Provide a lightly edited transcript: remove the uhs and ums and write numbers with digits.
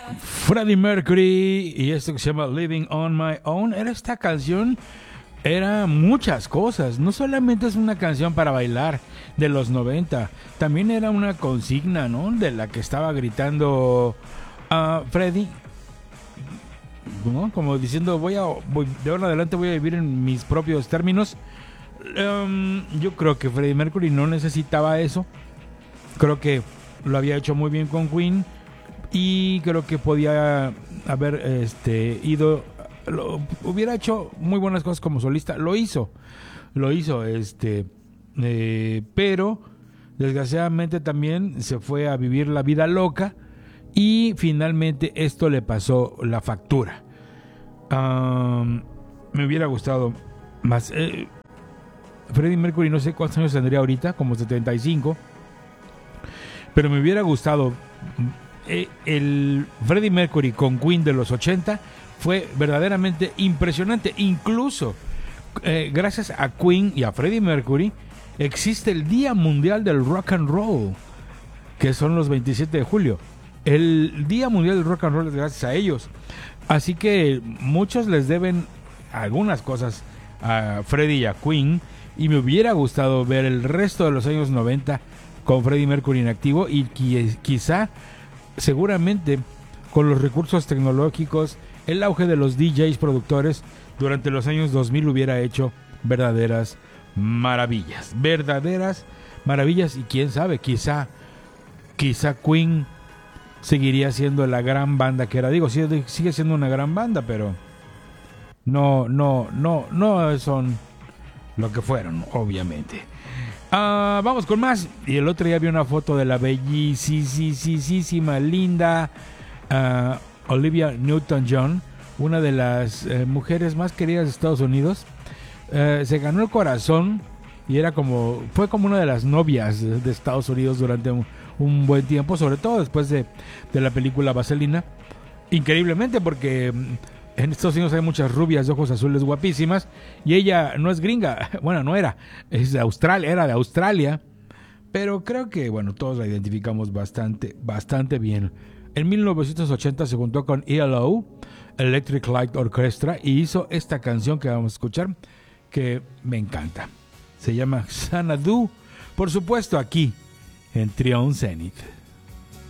Freddie Mercury y esto que se llama Living on My Own. Esta canción era muchas cosas. No solamente es una canción para bailar de los 90, también era una consigna, ¿no? De la que estaba gritando Freddie, ¿no? Como diciendo, de ahora en adelante voy a vivir en mis propios términos. Yo creo que Freddie Mercury no necesitaba eso. Creo que lo había hecho muy bien con Queen y creo que podía haber hubiera hecho muy buenas cosas como solista. Lo hizo, pero desgraciadamente también se fue a vivir la vida loca y finalmente esto le pasó la factura. Me hubiera gustado más. Freddie Mercury no sé cuántos años tendría ahorita, como 75, pero me hubiera gustado. El Freddie Mercury con Queen de los 80 fue verdaderamente impresionante. Incluso gracias a Queen y a Freddie Mercury existe el Día Mundial del Rock and Roll, que son los 27 de julio. El Día Mundial del Rock and Roll es gracias a ellos. Así que muchos les deben algunas cosas a Freddie y a Queen, y me hubiera gustado ver el resto de los años 90 con Freddie Mercury en activo y quizá, seguramente, con los recursos tecnológicos, el auge de los DJs productores durante los años 2000 hubiera hecho verdaderas maravillas, y quién sabe, quizá Queen seguiría siendo la gran banda que era. Digo, sigue siendo una gran banda, pero no son lo que fueron, obviamente. Vamos con más. Y el otro día vi una foto de la bellísima, linda Olivia Newton-John, una de las mujeres más queridas de Estados Unidos. Se ganó el corazón y fue como una de las novias de Estados Unidos durante un buen tiempo, sobre todo después de la película Vaselina. Increíblemente, porque en Estados Unidos hay muchas rubias de ojos azules guapísimas y ella no es gringa. Bueno, no era, es de Australia, era de Australia, pero creo que, bueno, todos la identificamos bastante bien. En 1980 se juntó con ELO, Electric Light Orchestra, y hizo esta canción que vamos a escuchar, que me encanta. Se llama Xanadu, por supuesto aquí en Trion Zenith.